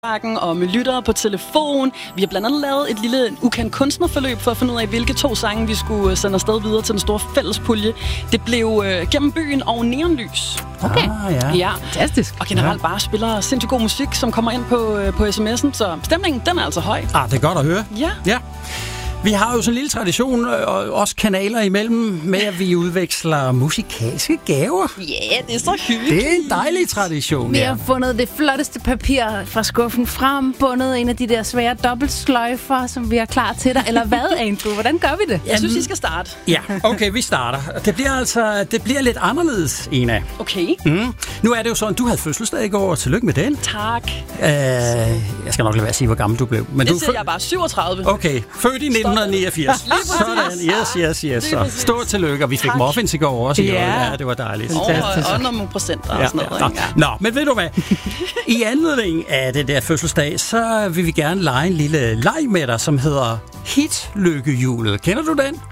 og med lyttere på telefon. Vi har blandt andet lavet et lille ukendt kunstnerforløb for at finde ud af, hvilke 2 sange vi skulle sende afsted videre til den store fællespulje. Det blev Gennem byen og Neonlys. Okay. Ja. Fantastisk. Og generelt bare spiller sindssygt god musik, som kommer ind på sms'en, så stemningen, den er altså høj. Det er godt at høre. Ja. Vi har jo sådan en lille tradition, og også kanaler imellem, med at vi udveksler musikalske gaver. Ja, det er så hyggeligt. Det er en dejlig tradition. Vi har fundet det flotteste papir fra skuffen frem, bundet en af de der svære dobbeltsløjfer, som vi er klar til dig. Eller hvad, Andrew? Hvordan gør vi det? Jeg synes, I skal starte. Ja, okay, vi starter. Det bliver lidt anderledes, Ina. Okay. Nu er det jo sådan, du havde fødselsdag i går, og tillykke med den. Tak. Jeg skal nok lade være at sige, hvor gammel du blev. Men det siger jeg bare 37. Okay, født i 1989. Sådan, yes. Så stort tillykke, og vi fik muffins i går også. Ja, det var dejligt. Og nogle procenter og sådan noget. Nå, men ved du hvad? I anledning af det der fødselsdag, så vil vi gerne lege en lille leg med dig, som hedder Hit-lykkehjulet. Kender du den?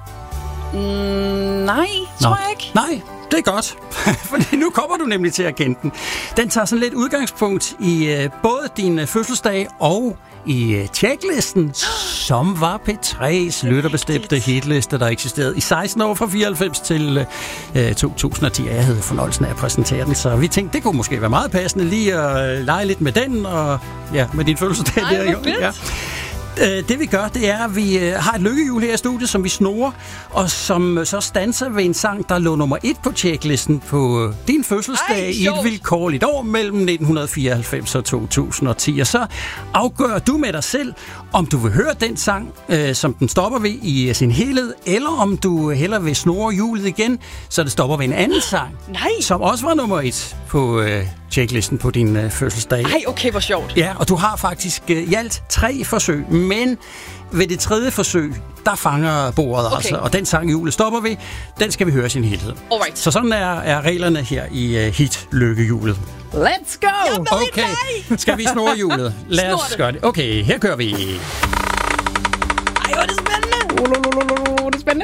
Nej, tror jeg ikke. Nej, det er godt, for nu kommer du nemlig til at kende den. Den tager sådan lidt udgangspunkt i både din fødselsdag og i checklisten, som var P3's lytterbestemte hitliste, der eksisterede i 16 år fra 94 til 2010. Jeg havde fornøjelsen af at præsentere den, så vi tænkte, det kunne måske være meget passende lige at lege lidt med den, og ja, med din fødselsdag. Ja. Det vi gør, det er, at vi har et lykkehjul her i studiet, som vi snurrer, og som så standser ved en sang, der lå nummer 1 på checklisten på din fødselsdag i et vilkårligt år mellem 1994 og 2010. Og så afgør du med dig selv, om du vil høre den sang, som den stopper ved i sin helhed, eller om du hellere vil snurre hjulet igen, så det stopper ved en anden sang, som også var nummer 1 på checklisten på din fødselsdag. Okay, hvor sjovt. Ja, og du har faktisk i alt 3 forsøg, men ved det 3. forsøg, der fanger bordet altså, og den sang hjulet stopper ved, den skal vi høre sin helhed. Alright. Så sådan er reglerne her i hit-lykkehjulet. Let's go! Okay, skal vi snurre hjulet? Lad os gøre det. Okay, her kører vi. Ej, hvor er det spændende. Det er spændende.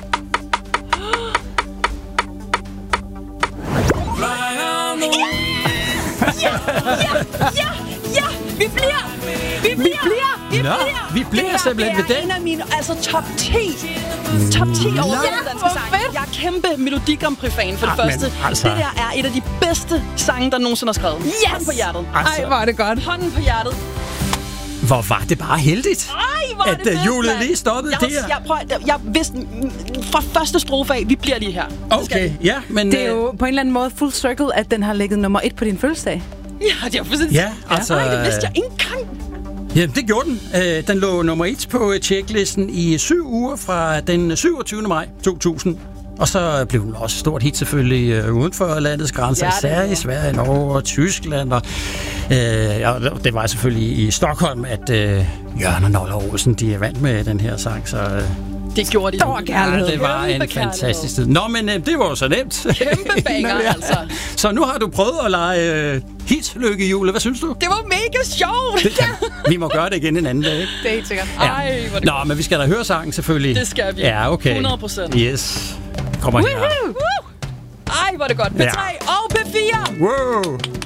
Ja! Vi bliver simpelthen ved den. Det er en af mine, top 10 over den danske sang. Jeg er kæmpe Melodi Grand Prix-fan for det første. Altså. Det der er et af de bedste sange, der nogensinde er skrevet. Yes! Hånden på hjertet. Ej, hvor er det godt. Hånden på hjertet. Hvor var det bare heldigt, at hjulet lige stoppede der. Jeg vidste fra første strofe af, vi bliver lige her. Okay, ja, men det er jo på en eller anden måde full circle, at den har ligget nummer 1 på din fødselsdag. Ja, det er fuldstændig. Ja, altså. Nej, det vidste jeg ikke engang. Ja, det gjorde den. Den lå nummer 1 på checklisten i 7 uger fra den 27. maj 2000. Og så blev den også stort hit selvfølgelig uden for landets grænser, især i Sverige, Norge og Tyskland. Og det var selvfølgelig i Stockholm, at Jørgen og Noller Olsen, de vandt med den her sang, så det gjorde de. Stor kærlighed. Det var en fantastisk tid. Nå, men det var jo så nemt. Kæmpe banger, altså. Så nu har du prøvet at lege hit-lykkehjulet. Hvad synes du? Det var mega sjovt. Vi må gøre det igen en anden dag, ikke? Det er helt sikkert. Ej, hvor det Nå, men vi skal da høre sangen selvfølgelig. Det skal vi. Ja, okay. 100%. Yes. Kommer her. Ej, hvor er det godt. P3 og P4. Wow.